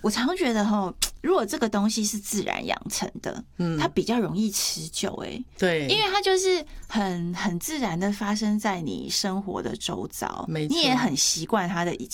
我常觉得如果这个东西是自然养成的，它比较容易持久对， 因为它就是很自然的发生在你生活的周遭，你也很习惯它的